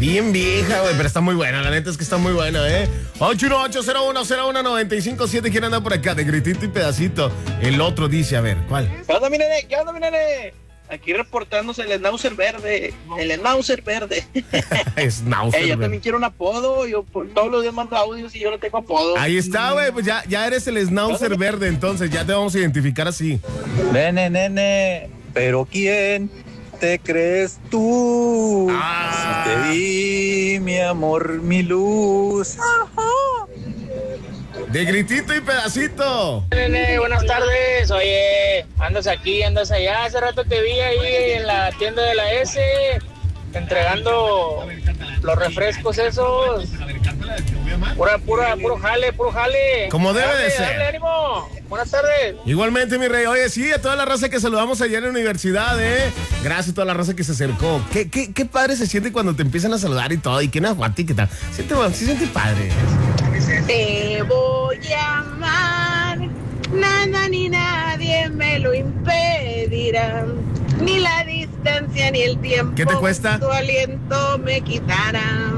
Bien vieja, güey, pero está muy buena. La neta es que está muy buena, 818-0101-957. ¿Quién anda por acá? De gritito y pedacito. El otro dice, a ver, ¿cuál? ¿Qué onda, mi nene? ¿Qué onda, mi nene? Aquí reportándose el Schnauzer verde. El Schnauzer verde. Schnauzer yo verde. también quiero un apodo. Yo todos los días mando audios y yo no tengo apodo. Ahí está, güey, pues ya eres el Schnauzer verde, entonces ya te vamos a identificar así. Nene, nene, pero ¿quién te crees tú? Si te di mi amor, mi luz. De gritito y pedacito. Nene, buenas tardes. Oye, andas aquí, andas allá. Hace rato te vi ahí en la tienda de la S entregando los refrescos esos. Puro jale. Como debe de ser. Dale, ánimo. Buenas tardes. Igualmente, mi rey. Oye, sí, a toda la raza que saludamos allá en la universidad, Gracias a toda la raza que se acercó. Qué padre se siente cuando te empiezan a saludar y todo. Y quién aguanta y qué tal. Sí siente padre. Te voy a amar, nada ni nadie me lo impedirá, ni la distancia ni el tiempo. ¿Qué te cuesta? Tu aliento me quitará.